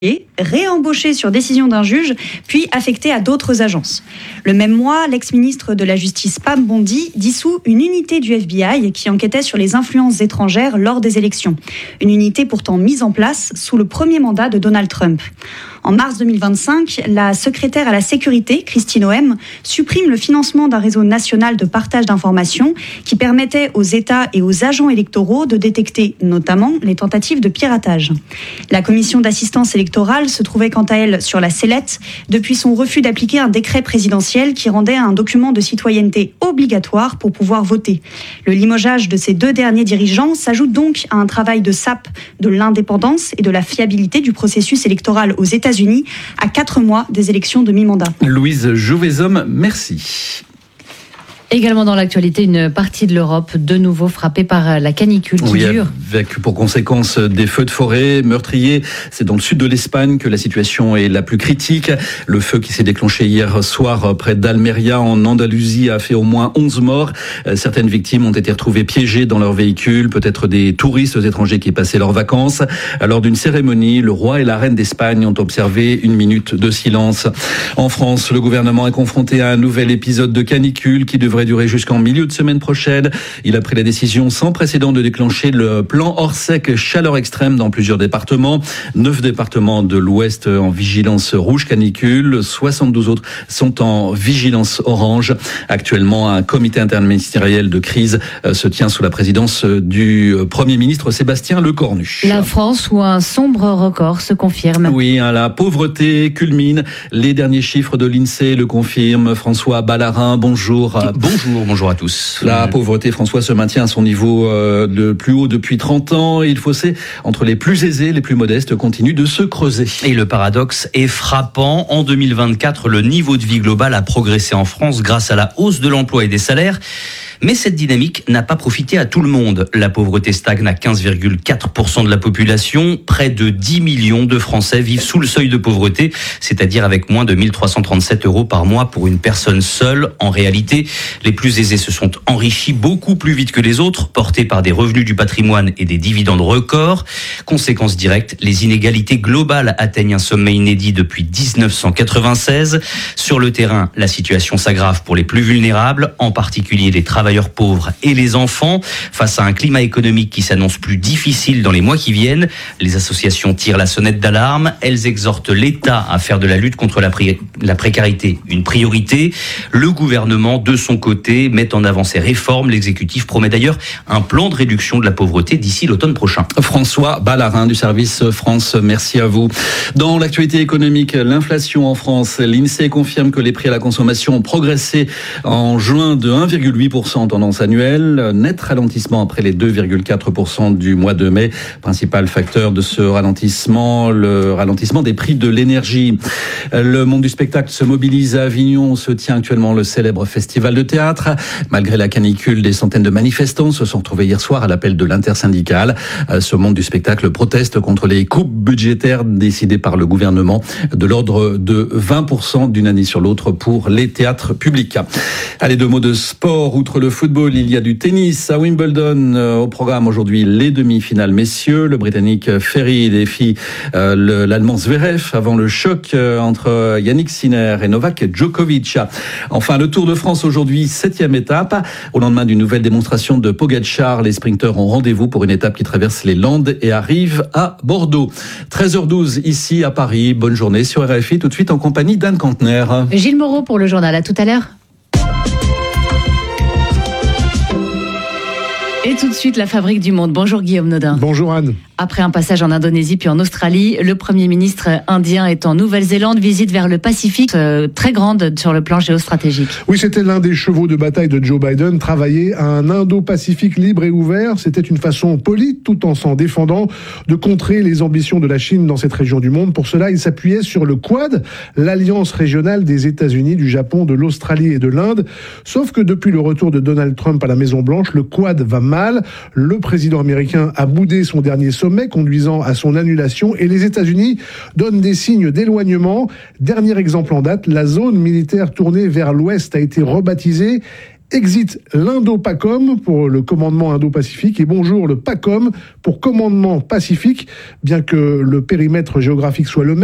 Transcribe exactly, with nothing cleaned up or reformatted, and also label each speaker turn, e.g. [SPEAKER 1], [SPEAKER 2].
[SPEAKER 1] réembauché sur décision d'un juge, puis affecté à d'autres agences. Le même mois, l'ex-ministre de la Justice Pam Bondi dissout une unité du F B I qui enquêtait sur les influences étrangères lors des élections. Une unité pourtant mise en place sous le premier mandat de Donald Trump. En mars deux mille vingt-cinq, la secrétaire à la sécurité, Christine Noem, supprime le financement d'un réseau national de partage d'informations qui permettait aux États et aux agents électoraux de détecter notamment les tentatives de piratage. La commission d'assistance électorale se trouvait quant à elle sur la sellette depuis son refus d'appliquer un décret présidentiel qui rendait un document de citoyenneté obligatoire pour pouvoir voter. Le limogeage de ces deux derniers dirigeants s'ajoute donc à un travail de sape de l'indépendance et de la fiabilité du processus électoral aux États-Unis à quatre mois des élections de mi-mandat.
[SPEAKER 2] Louise Jouvezhomme, merci.
[SPEAKER 3] Également dans l'actualité, une partie de l'Europe de nouveau frappée par la canicule qui
[SPEAKER 2] oui,
[SPEAKER 3] dure.
[SPEAKER 2] Avec pour conséquence des feux de forêt meurtriers. C'est dans le sud de l'Espagne que la situation est la plus critique. Le feu qui s'est déclenché hier soir près d'Almeria en Andalousie a fait au moins onze morts. Certaines victimes ont été retrouvées piégées dans leur véhicule, peut-être des touristes étrangers qui passaient leurs vacances. Lors d'une cérémonie, le roi et la reine d'Espagne ont observé une minute de silence. En France, le gouvernement est confronté à un nouvel épisode de canicule qui devrait durer jusqu'en milieu de semaine prochaine. Il a pris la décision sans précédent de déclencher le plan hors sec chaleur extrême dans plusieurs départements. Neuf départements de l'Ouest en vigilance rouge canicule, soixante-douze autres sont en vigilance orange. Actuellement, un comité interministériel de crise se tient sous la présidence du Premier ministre Sébastien Lecornu.
[SPEAKER 3] La France où un sombre record se confirme.
[SPEAKER 2] Oui, la pauvreté culmine. Les derniers chiffres de l'INSEE le confirment. François Ballarin, bonjour.
[SPEAKER 4] Bonjour, bonjour à tous.
[SPEAKER 2] La pauvreté, François, se maintient à son niveau de plus haut depuis trente ans et le fossé entre les plus aisés et les plus modestes continue de se creuser.
[SPEAKER 4] Et le paradoxe est frappant. En deux mille vingt-quatre, le niveau de vie global a progressé en France grâce à la hausse de l'emploi et des salaires. Mais cette dynamique n'a pas profité à tout le monde. La pauvreté stagne à quinze virgule quatre pour cent de la population. Près de dix millions de Français vivent sous le seuil de pauvreté, c'est-à-dire avec moins de mille trois cent trente-sept euros par mois pour une personne seule. En réalité, les plus aisés se sont enrichis beaucoup plus vite que les autres, portés par des revenus du patrimoine et des dividendes records. Conséquence directe, les inégalités globales atteignent un sommet inédit depuis dix-neuf cent quatre-vingt-seize. Sur le terrain, la situation s'aggrave pour les plus vulnérables, en particulier les travailleurs pauvres et les enfants. Face à un climat économique qui s'annonce plus difficile dans les mois qui viennent, les associations tirent la sonnette d'alarme. Elles exhortent l'État à faire de la lutte contre la, pré- la précarité une priorité. Le gouvernement, de son côté, met en avant ses réformes. L'exécutif promet d'ailleurs un plan de réduction de la pauvreté d'ici l'automne prochain.
[SPEAKER 2] François Ballarin du service France, merci à vous. Dans l'actualité économique, l'inflation en France, l'INSEE confirme que les prix à la consommation ont progressé en juin de un virgule huit pour cent en tendance annuelle, net ralentissement après les deux virgule quatre pour cent du mois de mai. Principal facteur de ce ralentissement, le ralentissement des prix de l'énergie. Le monde du spectacle se mobilise à Avignon, se tient actuellement le célèbre festival de théâtre. Malgré la canicule, des centaines de manifestants se sont retrouvés hier soir à l'appel de l'intersyndicale. Ce monde du spectacle proteste contre les coupes budgétaires décidées par le gouvernement de l'ordre de vingt pour cent d'une année sur l'autre pour les théâtres publics. Allez, deux mots de sport. Outre le football, il y a du tennis à Wimbledon. Au programme aujourd'hui, les demi-finales messieurs. Le Britannique Ferry défie euh, le, l'Allemand Zverev avant le choc euh, entre Yannick Sinner et Novak Djokovic. Enfin, le Tour de France aujourd'hui, septième étape. Au lendemain d'une nouvelle démonstration de Pogačar, les sprinteurs ont rendez-vous pour une étape qui traverse les Landes et arrive à Bordeaux. treize heures douze ici à Paris. Bonne journée sur R F I. Tout de suite en compagnie d'Anne Cantner.
[SPEAKER 3] Gilles Moreau pour le journal. À tout à l'heure. Et tout de suite, la Fabrique du Monde. Bonjour Guillaume Nodin.
[SPEAKER 5] Bonjour Anne.
[SPEAKER 3] Après un passage en Indonésie puis en Australie, le Premier ministre indien est en Nouvelle-Zélande, visite vers le Pacifique, euh, très grande sur le plan géostratégique.
[SPEAKER 5] Oui, c'était l'un des chevaux de bataille de Joe Biden, travailler à un Indo-Pacifique libre et ouvert. C'était une façon polie, tout en s'en défendant, de contrer les ambitions de la Chine dans cette région du monde. Pour cela, il s'appuyait sur le Quad, l'alliance régionale des États-Unis, du Japon, de l'Australie et de l'Inde. Sauf que depuis le retour de Donald Trump à la Maison-Blanche, le Quad va mal. Le président américain a boudé son dernier sommet, conduisant à son annulation, et les États-Unis donnent des signes d'éloignement. Dernier exemple en date, la zone militaire tournée vers l'ouest a été rebaptisée Exit l'Indo-PACOM pour le commandement Indo-Pacifique et bonjour le PACOM pour commandement Pacifique, bien que le périmètre géographique soit le même.